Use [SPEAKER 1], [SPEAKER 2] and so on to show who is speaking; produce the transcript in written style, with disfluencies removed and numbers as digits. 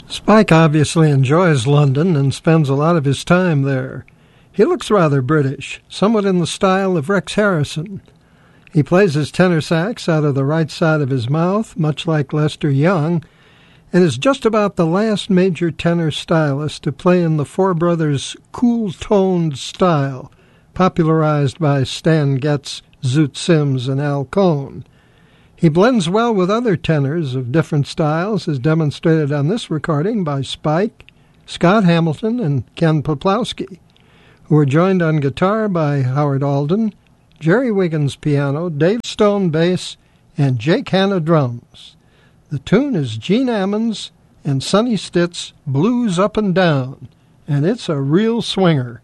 [SPEAKER 1] Spike obviously enjoys London and spends a lot of his time there. He looks rather British, somewhat in the style of Rex Harrison. He plays his tenor sax out of the right side of his mouth, much like Lester Young, and is just about the last major tenor stylist to play in the Four Brothers' cool-toned style, popularized by Stan Getz, Zoot Sims, and Al Cohn. He blends well with other tenors of different styles, as demonstrated on this recording by Spike, Scott Hamilton, and Ken Poplowski, who are joined on guitar by Howard Alden, Jerry Wiggins piano, Dave Stone bass, and Jake Hanna drums. The tune is Gene Ammons and Sonny Stitt's Blues Up and Down, and it's a real swinger.